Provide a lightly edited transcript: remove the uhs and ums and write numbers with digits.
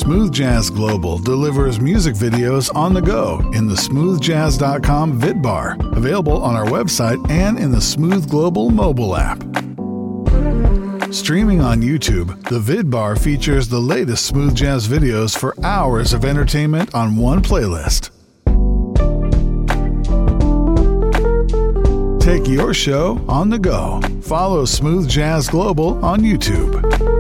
Smooth Jazz Global delivers music videos on the go in the smoothjazz.com vidbar, available on our website and in the Smooth Global mobile app. Streaming on YouTube, the vidbar features the latest smooth jazz videos for hours of entertainment on one playlist. Take your show on the go. Follow Smooth Jazz Global on YouTube.